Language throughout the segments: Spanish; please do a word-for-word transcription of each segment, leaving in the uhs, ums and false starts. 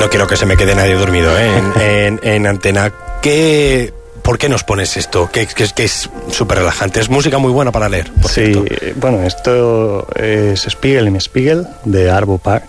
no quiero que se me quede nadie dormido, ¿eh? en, en, en antena. ¿Qué, ¿Por qué nos pones esto? Que, que, que es súper relajante. Es música muy buena para leer, por Sí, cierto. Bueno, esto es Spiegel im Spiegel, de Arvo Pärt.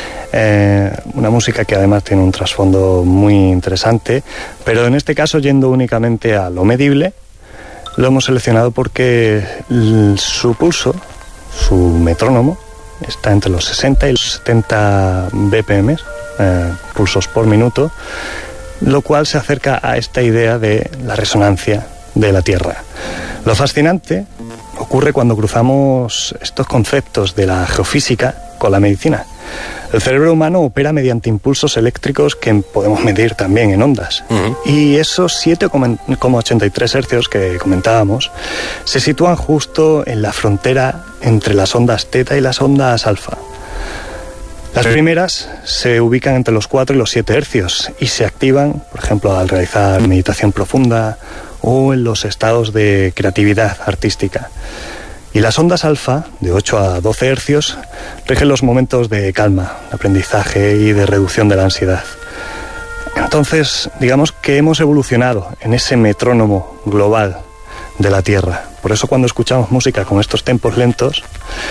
Eh, una música que además tiene un trasfondo muy interesante, pero en este caso, yendo únicamente a lo medible, lo hemos seleccionado porque l- su pulso, su metrónomo, está entre los sesenta y los setenta B P M, eh, pulsos por minuto, lo cual se acerca a esta idea de la resonancia de la Tierra. Lo fascinante ocurre cuando cruzamos estos conceptos de la geofísica con la medicina. El cerebro humano opera mediante impulsos eléctricos que podemos medir también en ondas. Uh-huh. Y esos siete coma ochenta y tres hercios que comentábamos se sitúan justo en la frontera entre las ondas teta y las ondas alfa. Las primeras se ubican entre los cuatro y los siete hercios y se activan, por ejemplo, al realizar meditación profunda o en los estados de creatividad artística. Y las ondas alfa, de ocho a doce hercios, rigen los momentos de calma, de aprendizaje y de reducción de la ansiedad. Entonces, digamos que hemos evolucionado en ese metrónomo global de la Tierra. Por eso cuando escuchamos música con estos tempos lentos,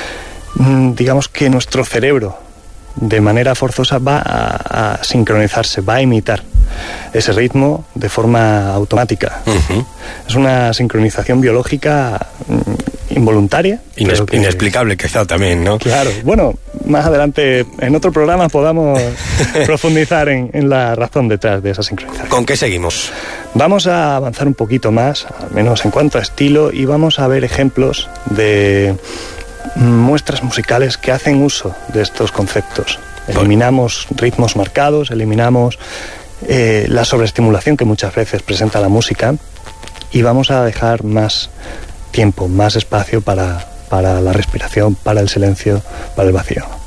digamos que nuestro cerebro, de manera forzosa, va a, a sincronizarse, va a imitar ese ritmo de forma automática. Uh-huh. Es una sincronización biológica involuntaria. Ines- que... Inexplicable quizá también, ¿no? Claro. Bueno, más adelante, en otro programa, podamos profundizar en, en la razón detrás de esa sincronización. ¿Con qué seguimos? Vamos a avanzar un poquito más, al menos en cuanto a estilo, y vamos a ver ejemplos de muestras musicales que hacen uso de estos conceptos. Eliminamos ritmos marcados, eliminamos eh, la sobreestimulación que muchas veces presenta la música y vamos a dejar más tiempo, más espacio para, para la respiración, para el silencio, para el vacío.